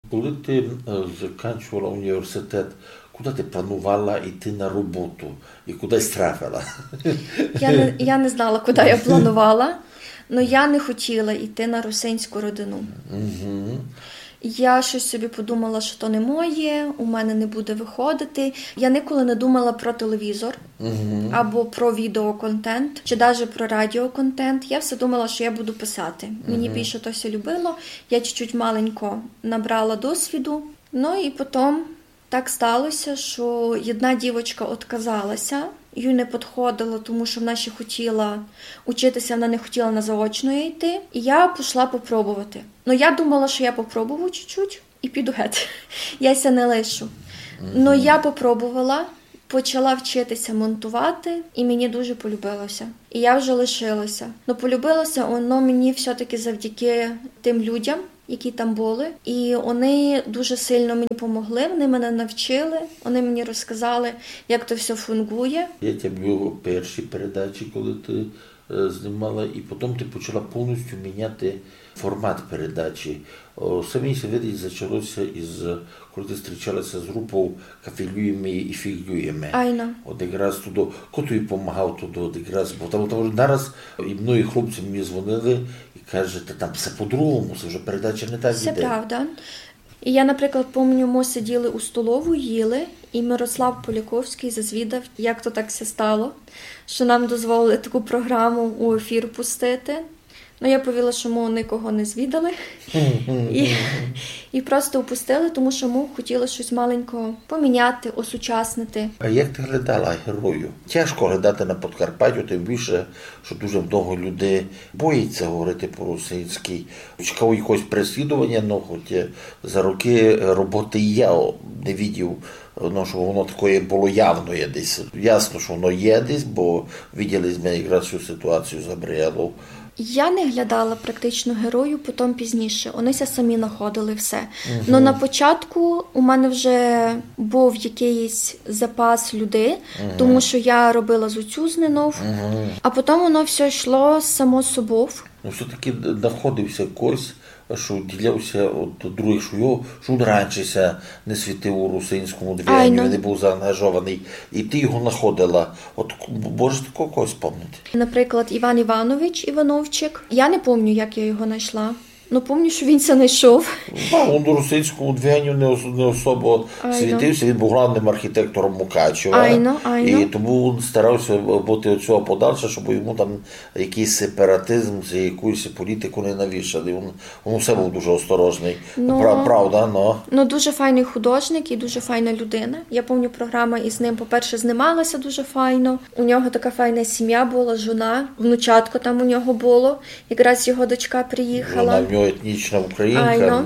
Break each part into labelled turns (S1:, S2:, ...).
S1: Коли ти закінчувала університет, куди ти планувала йти на роботу і кудись трапила?
S2: Я не знала, куди я планувала, але я не хотіла йти на русинську родину.
S1: Угу.
S2: Я щось собі подумала, що то не моє, у мене не буде виходити. Я ніколи не думала про телевізор, або про відеоконтент, чи навіть про радіоконтент. Я все думала, що я буду писати. Мені більше то все любило. Я чуть-чуть маленько набрала досвіду. Ну і потім так сталося, що одна дівчинка відказалася. Їй не підходило, тому що вона ще хотіла учитися, вона не хотіла на заочну йти. І я пішла попробувати. Ну, я думала, що я попробую чуть-чуть і піду геть. Я ся не лишу. Ну, я попробувала, почала вчитися монтувати, і мені дуже полюбилося. І я вже лишилася. Ну, полюбилося воно мені все-таки завдяки тим людям, які там були. І вони дуже сильно мені допомогли, вони мене навчили, вони мені розказали, як то все функує.
S1: Я тебе був перші передачі, коли ти знімала, і потім ти почала повністю міняти формат передачі. Самі видить, почалося коли ти зустрічалася з групою «Кафелюємо і фіглюємо».
S2: Айно.
S1: От якраз туди, хто тобі допомагав туди, от якраз, бо там зараз і многі хлопці мені дзвонили і кажуть, там все по-другому, це вже передача не так
S2: Це
S1: іде.
S2: правда. І я, наприклад, пам'ятаю, ми сиділи у столову, їли, і Мирослав Поляковський зазвідав, як то так все стало, що нам дозволили таку програму у ефір пустити. Ну, я повіла, що ми нікого не звідали. І просто опустили, тому що ми хотіли щось маленько поміняти, осучаснити.
S1: А як ти глядала герою? Тяжко глядати на Подкарпаттю, тим більше, що дуже много людей боїться говорити по-російськи. Чекав якогось переслідування, ну, хоч за роки роботи я не бачив, ну, що воно таке було явно є десь. Ясно, що воно є десь, бо бачили ми якраз цю ситуацію з Габріелою.
S2: Я не глядала практично герою, потім пізніше. Онися самі знаходили все. Но на початку у мене вже був якийсь запас людей, тому що я робила зуцю з Нинов, а потім воно все йшло само собою.
S1: Ну, все-таки знаходився когось, що ділявся від других, що він раніше не світив у русинському движенні, він не був заангажований, і ти його знаходила. От можеш такого когось пам'ятати?
S2: Наприклад, Іван Іванович Івановчик. Я не пам'ятаю, як я його знайшла. Ну, пам'ятаю, що він це знайшов.
S1: Він у русинському движенню не особо світився, він був головним архітектором Мукачева. І тому він старався бути від цього подальше, щоб йому там якийсь сепаратизм, якусь політику не навішали. Він все був дуже осторожний. Правда, но.
S2: Ну, дуже файний художник і дуже файна людина. Я пам'ятаю, програма із ним, по-перше, знімалася дуже файно. У нього така файна сім'я була, жона, внучатко там у нього було. Якраз його дочка приїхала.
S1: Етнічна українка,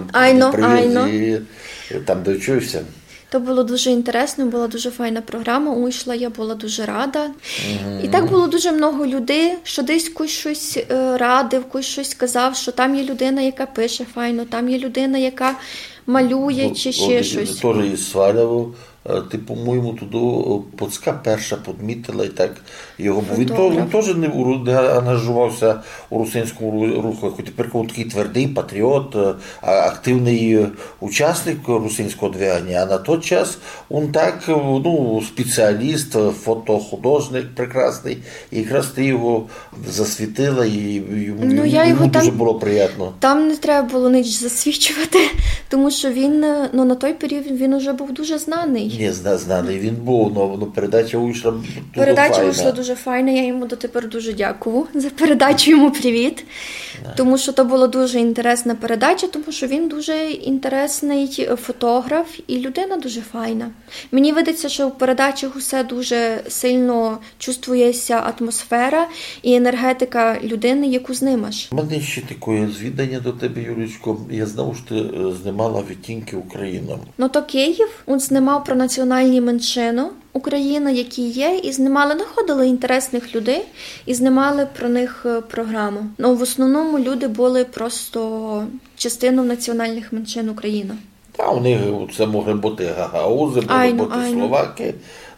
S1: і там де вчився.
S2: То було дуже інтересно, була дуже файна програма, вийшла, я була дуже рада. І так було дуже много людей, що десь когось щось радив, когось щось казав, що там є людина, яка пише файно, там є людина, яка малює чи ще щось.
S1: Теж із Сваляву. Ти, по-моєму, туди Поцька перша підмітила і так його. Він теж не ангажувався у русинському руху, хоч тепер такий твердий патріот, активний учасник русинського движення, а на той час він так, спеціаліст, фотохудожник прекрасний, і якраз ти його засвітила, і йому дуже було приємно.
S2: Там не треба було ніч засвічувати, тому що він, на той період він вже був дуже знаний.
S1: Не знаний він був, але передача вийшла дуже файна.
S2: Передача вийшла дуже файна, я йому дотепер дуже дякую за передачу, йому привіт. Тому що то була дуже інтересна передача, тому що він дуже інтересний фотограф і людина дуже файна. Мені видається, що в передачах усе дуже сильно чувствується атмосфера і енергетика людини, яку знімаш.
S1: У мене ще таке звідання до тебе, Юлічко. Я знав, що ти знімала «Відтінки України».
S2: Ну то Київ, він знімав про національні меншини України, які є, і знаходили інтересних людей, і знімали про них програму. Ну, в основному люди були просто частиною національних меншин України.
S1: Та у них це могли бути гагаузи, могли бути словаки,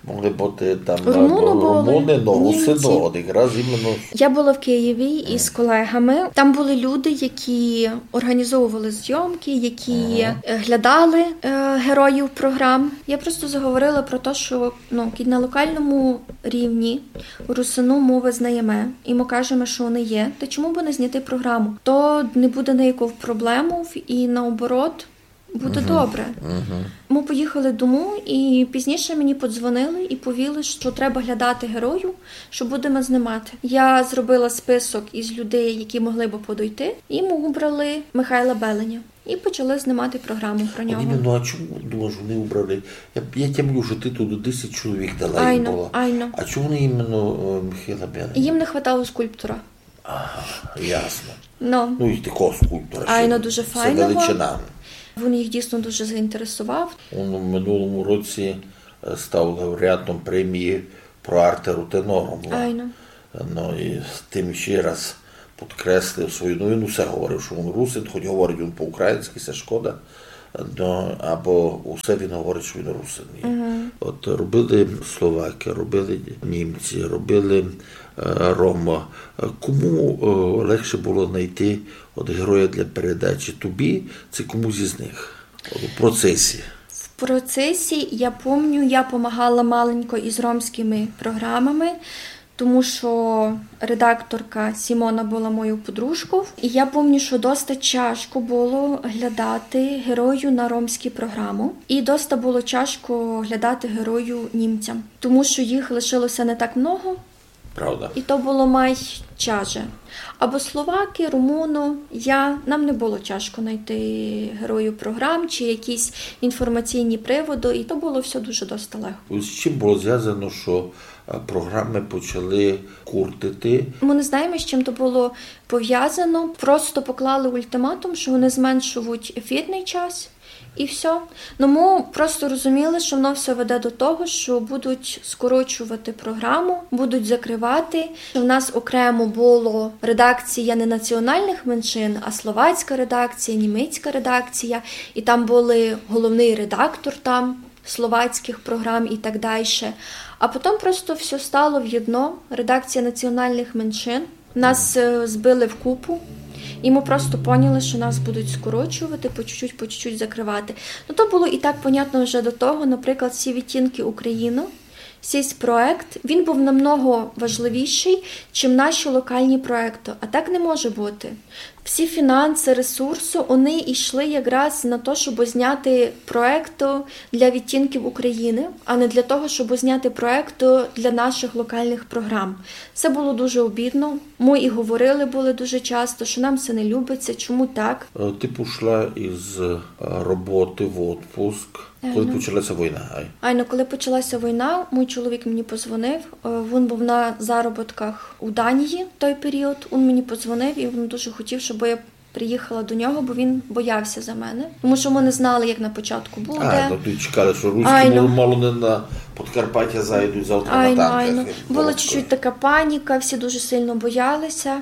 S1: могли бути там
S2: румуни,
S1: руси, от якраз іменно.
S2: Я була в Києві із колегами. Там були люди, які організовували зйомки, які глядали героїв програм. Я просто заговорила про те, що на локальному рівні русину ми визнаємо, і ми кажемо, що вони є. Та чому б не зняти програму? То не буде ніяких проблем, і наоборот, буде добре. Ми поїхали дому, і пізніше мені подзвонили і повіли, що треба глядати герою, що будемо знімати. Я зробила список із людей, які могли б подойти, і ми обрали Михайла Беленя. І почали знімати програму про нього.
S1: А чому, думаєш, вони обрали? Я тямлю, що ти тут 10 чоловік дала їм було. А чому вони іменно Михайла Беленя?
S2: Їм не хватало скульптора.
S1: Ага, ясно.
S2: Ну
S1: і такого скульптора.
S2: Айно дуже файного.
S1: Це величина.
S2: Він їх дійсно дуже заінтересував.
S1: Він у минулому році став лауреатом премії про арте рутенором.
S2: Айно.
S1: І тим ще раз підкреслив свою, він усе говорив, що він русин, хоч говорить він по-українськи, це шкода, або усе він говорить, що він русин. От робили словаки, робили німці, робили рома. Кому легше було знайти героя для передачі? Тобі, це комусь із них? У процесі.
S2: В процесі, я пам'ятаю, я допомагала маленько із ромськими програмами, тому що редакторка Сімона була моєю подружкою. І я пам'ятаю, що досить тяжко було глядати герою на ромські програму. І досить було тяжко глядати герою німцям, тому що їх лишилося не так много.
S1: Правда.
S2: І то було май тяже. Або словаки, румуно, нам не було тяжко знайти героїв програм чи якісь інформаційні приводи, і то було все дуже досить легко.
S1: З чим було зв'язано, що програми почали куртити?
S2: Ми не знаємо, з чим то було пов'язано. Просто поклали ультиматум, що вони зменшують ефірний час. І все. Ми просто розуміли, що воно все веде до того, що будуть скорочувати програму, будуть закривати. У нас окремо було редакція не національних меншин, а словацька редакція, німецька редакція. І там були головний редактор словацьких програм і так далі. А потім просто все стало в єдно. Редакція національних меншин. Нас збили в купу. І ми просто поняли, що нас будуть скорочувати, по чуть-чуть закривати. То було і так понятно вже до того, наприклад, всі відтінки України, цей проект, він був намного важливіший, ніж наші локальні проекти. А так не може бути. Всі фінанси, ресурси, вони йшли якраз на те, щоб зняти проект для відтінків України, а не для того, щоб зняти проект для наших локальних програм. Це було дуже обідно. Ми і говорили були дуже часто, що нам це не любиться. Чому так?
S1: Ти пішла із роботи в відпуск. Коли почалася війна?
S2: Коли почалася війна, мій чоловік мені подзвонив. Він був на заробітках у Данії в той період. Він мені подзвонив і він дуже хотів, щоб я приїхала до нього, бо він боявся за мене. Тому що ми не знали, як на початку буде.
S1: Ти чекали, що руські мало не на Подкарпаття зайдуть завтра на танках.
S2: Була чуть-чуть така паніка, всі дуже сильно боялися.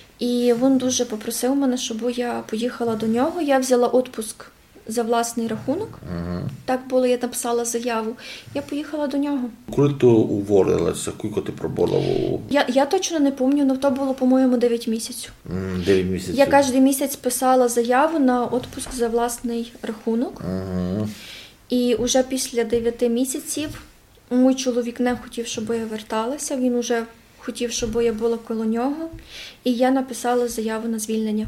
S2: І він дуже попросив мене, щоб я поїхала до нього. Я взяла відпуск за власний рахунок. Так було, я написала заяву. Я поїхала до нього.
S1: Коли ти уволилася? Скільки ти пробула?
S2: Я точно не пам'ятаю, але то було, по-моєму, 9 місяців.
S1: 9 місяців.
S2: Я кожен місяць писала заяву на відпуск за власний рахунок. І вже після 9 місяців мій чоловік не хотів, щоб я верталася. Він вже хотів, щоб я була коло нього. І я написала заяву на звільнення.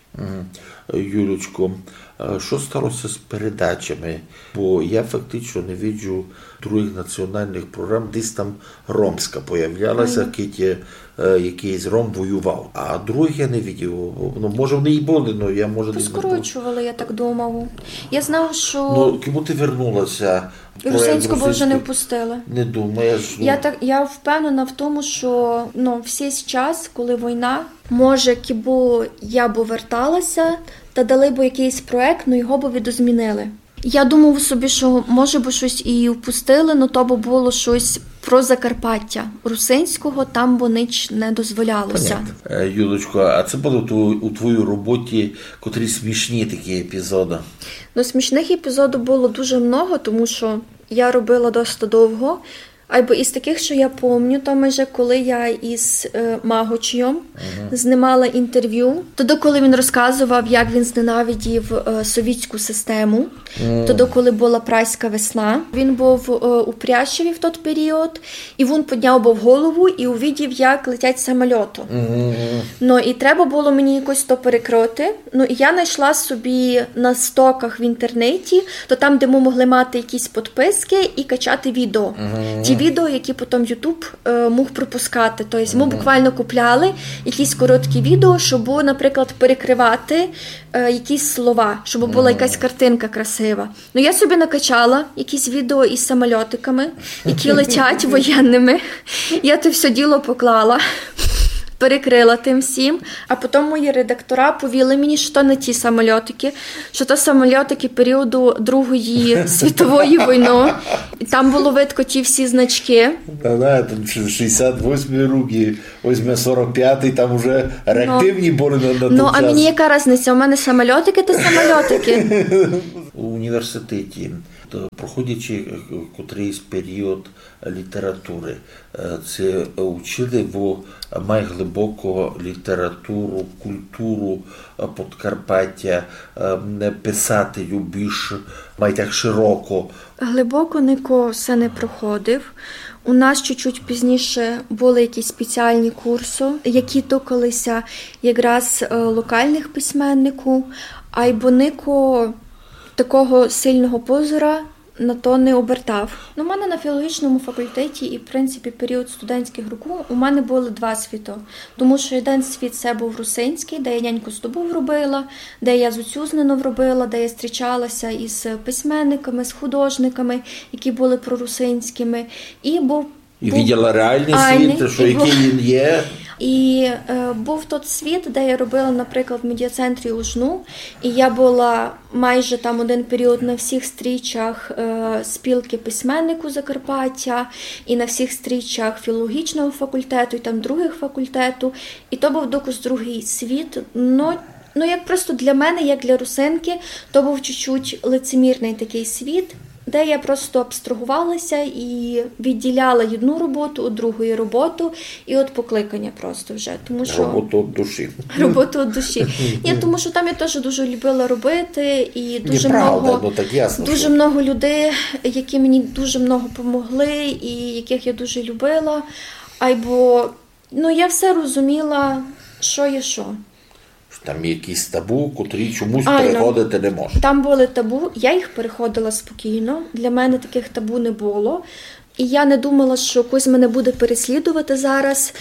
S1: Юлечко, що сталося з передачами? Бо я фактично не бачу других національних програм, десь там ромська появлялася, якийсь ром воював. А других я не бачив. Може вони і були, але я може не був.
S2: Поскорочували, я так думав. Я знав, що...
S1: Кому ти вернулася?
S2: Русинську бо вже не впустили.
S1: Не думаєш?
S2: Я впевнена в тому, що весь час, коли війна, може, я б верталася, та дали б якийсь проект, його б відозмінили. Я думав собі, що може б щось і впустили, але то б було щось про Закарпаття. Русинського там б ніч не дозволялося.
S1: Юлечко, а це були у твоїй роботі котрі смішні такі епізоди?
S2: Смішних епізодів було дуже много, тому що я робила досить довго. Або із таких, що я пам'ятаю, то майже коли я із Магочем знімала інтерв'ю, тоді, коли він розказував, як він зненавидів совітську систему, тоді, коли була Прайська весна, він був у Прящеві в той період, і він підняв був голову і увидів, як летять самольоти. Ну, і треба було мені якось то перекрити. Ну, і я знайшла собі на стоках в інтернеті, то там, де ми могли мати якісь підписки і качати відео. Ті відео, які потім YouTube мог пропускати. Тобто ми буквально купляли якісь короткі відео, щоб, наприклад, перекривати якісь слова, щоб була якась картинка красива. Ну, я собі накачала якісь відео із самольотиками, які летять воєнними. Я це все діло поклала, перекрила тим всім, а потім мої редактора повіли мені, що то не ті самольотики, що то самольотики періоду Другої світової війни. І там було видко ті всі значки.
S1: Там 68 роки, ось 45-й, там вже реактивні були на той час.
S2: Ну, а мені яка різниця? У мене самольотики та самольотики.
S1: У університеті, проходячи котрийсь період літератури, це вчили, бо має глибоко літературу, культуру Подкарпаття, писати більш має так широко.
S2: Глибоко ніко все не проходив. У нас чуть-чуть пізніше були якісь спеціальні курси, які токалися якраз локальних письменників, а й бо ніко такого сильного позора на то не обертав. Ну, у мене на філологічному факультеті і, в принципі, період студентських років у мене були два світи. Тому що один світ це був русинський, де я няньку з тобою робила, де я з Уцюзненом робила, де я зустрічалася із письменниками, з художниками, які були прорусинськими. І
S1: виділа реальний світ, що який він є.
S2: І був той світ, де я робила, наприклад, в медіа-центрі Ужну, і я була майже там один період на всіх стрічах спілки письменнику Закарпаття, і на всіх стрічах філологічного факультету, і там других факультету. І то був доказ другий світ. Ну, як просто для мене, як для русинки, то був чуть-чуть лицемірний такий світ, де я просто абстрагувалася і відділяла одну роботу від другої роботи і від покликання просто вже. Тому що...
S1: Роботу від душі.
S2: Роботу від душі. Ні, тому що там я теж дуже любила робити, і дуже
S1: дуже
S2: много людей, які мені дуже много допомогли, і яких я дуже любила. Або, я все розуміла, що є що.
S1: Там є якісь табу, котрі чомусь переходити не можна.
S2: Там були табу, я їх переходила спокійно. Для мене таких табу не було. І я не думала, що хтось мене буде переслідувати зараз.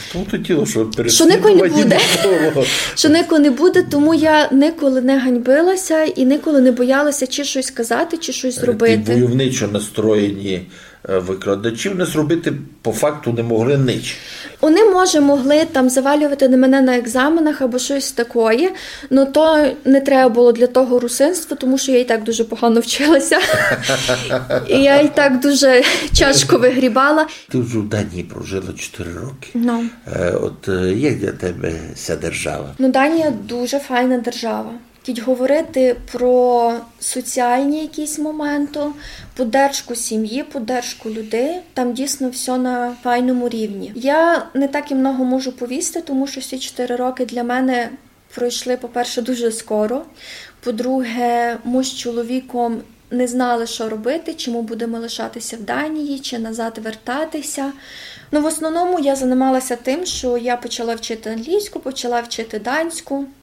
S2: Що ніколи не буде. Що ніколи не буде, тому я ніколи не ганьбилася і ніколи не боялася чи щось сказати, чи щось зробити.
S1: Ті войовничо настроєні викладачів не зробити по факту не могли ніч.
S2: Вони, могли там завалювати на мене на екзаменах або щось таке, але то не треба було для того русинства, тому що я і так дуже погано вчилася. І я і так дуже тяжко вигрібала.
S1: Ти вже в Данії прожила 4 роки.
S2: No.
S1: От як для тебе ця держава?
S2: Данія дуже файна держава. Говорити про соціальні якісь моменти, поддержку сім'ї, поддержку людей, там дійсно все на файному рівні. Я не так і много можу повісти, тому що всі 4 роки для мене пройшли, по-перше, дуже скоро. По-друге, ми з чоловіком не знали, що робити, чи ми будемо лишатися в Данії, чи назад вертатися. В основному я займалася тим, що я почала вчити англійську, почала вчити данську.